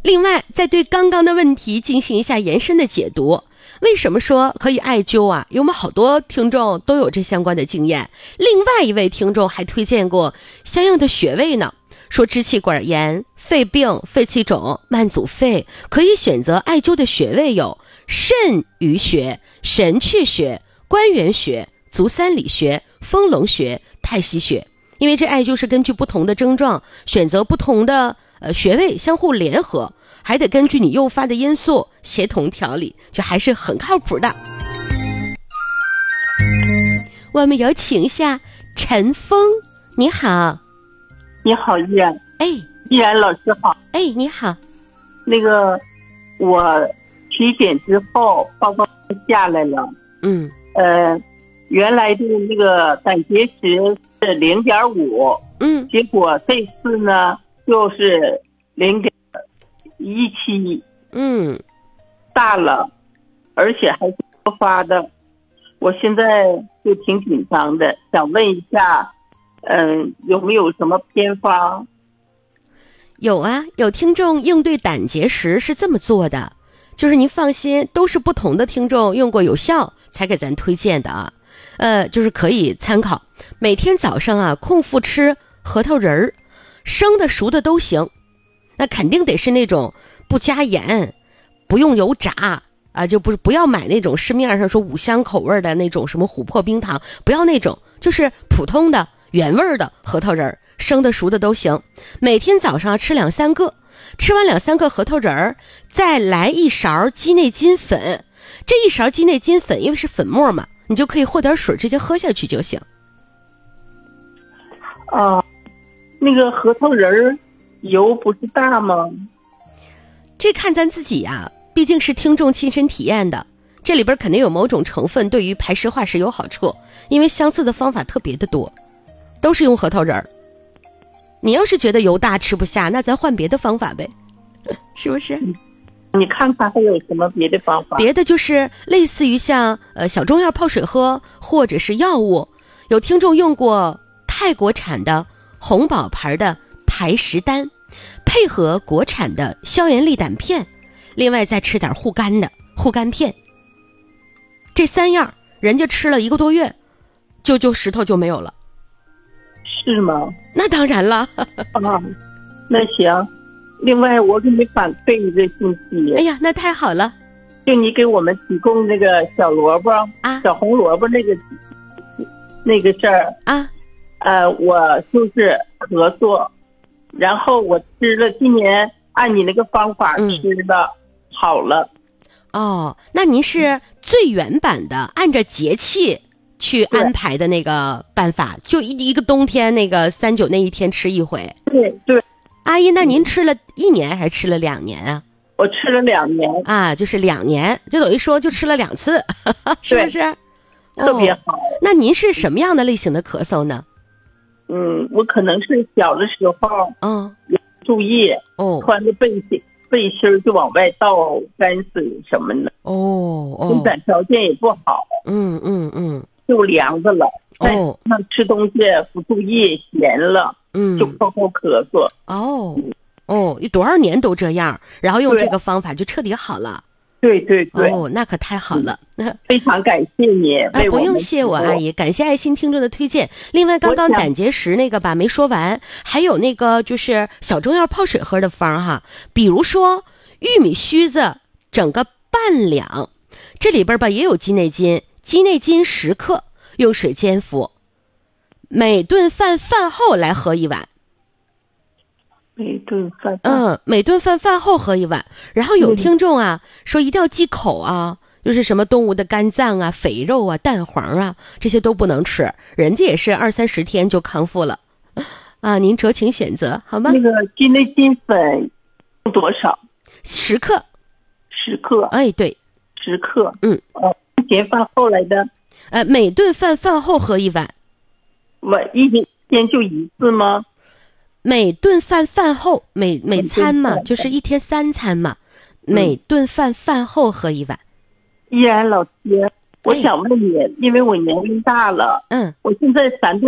另外，再对刚刚的问题进行一下延伸的解读。为什么说可以艾灸啊？因为我们好多听众都有这相关的经验。另外一位听众还推荐过相应的穴位呢，说支气管炎、肺病、肺气肿、慢阻肺，可以选择艾灸的穴位有肾俞穴、神阙穴、关元穴、足三里穴、丰隆穴、太溪穴。因为这艾灸是根据不同的症状选择不同的穴位相互联合，还得根据你诱发的因素协同调理，就还是很靠谱的。我们有请一下陈峰，你好。 你好，依然。 哎， 依然老师好。 哎，你好。 那个，我体检之后报告下来了。原来的那个胆结石是0.5。结果这次呢就是0.17。大了，而且还是多发的。我现在就挺紧张的，想问一下，有没有什么偏方？ 有啊，有听众应对胆结石是这么做的，就是您放心，都是不同的听众用过有效才给咱推荐的啊。就是可以参考，每天早上啊空腹吃核桃仁儿，生的熟的都行，那肯定得是那种不加盐，不用油炸啊，就不要买那种市面上说5香口味的那种什么琥珀冰糖，不要那种，就是普通的原味的核桃仁儿，生的熟的都行。每天早上吃2-3个，吃完2-3个核桃仁儿，再来1勺鸡内金粉。这1勺鸡内金粉因为是粉末嘛，你就可以和点水直接喝下去就行。 那个核桃仁儿油不是大吗？ 这看咱自己呀，毕竟是听众亲身体验的，这里边肯定有某种成分对于排石化石有好处，因为相似的方法特别的多，都是用核桃仁儿。你要是觉得油大吃不下，那咱换别的方法呗，是不是？ 你看看还有什么别的方法？ 别的就是类似于像小中药泡水喝，或者是药物。有听众用过泰国产的红宝牌的排石丹，配合国产的消炎利胆片，另外再吃点护肝的护肝片。这3样人家吃了1个多月，就石头就没有了。 是吗？ 那当然了。 那行。另外我给你反馈一个信息。 哎呀，那太好了。 就你给我们提供那个小萝卜啊，小红萝卜那个事儿啊。 我就是咳嗽，然后我吃了，今年按你那个方法吃的，好了。 那您是最原版的按照节气去安排的那个办法，就一个冬天那个39那一天吃一回。 对。 阿姨，那您吃了1年还是吃了2年啊？ 我吃了2年啊，就是2年，就等于说就吃了2次，是不是？ 特别好。 那您是什么样的类型的咳嗽呢？ 我可能是小的时候，注意，穿着背心就往外倒干水什么的，生产条件也不好，就凉着了。那吃东西不注意，咸了，就口咳嗽。 多少年都这样，然后用这个方法就彻底好了。 对。 那可太好了。 非常感谢你。 不用谢我阿姨，感谢爱心听众的推荐。另外刚刚胆结石那个吧没说完，还有那个就是小中药泡水喝的方哈，比如说玉米须子整个半两，这里边吧也有鸡内金10克，用水煎服，每顿饭饭后来喝1碗。每顿饭饭后喝1碗。然后有听众啊说一定要忌口啊，就是什么动物的肝脏啊、肥肉啊、蛋黄啊，这些都不能吃，人家也是20-30天就康复了啊。您酌情选择好吗？ 那个鸡内金粉用多少 ？10克。 10克。 哎，对 ，10克。前饭后来的。 每顿饭饭后喝1碗。 我一天就1次吗？ 每顿饭饭后，每餐嘛，就是一天3餐嘛，每顿饭饭后喝1碗。 依然老师，我想问你，因为我年龄大了，我现在3顿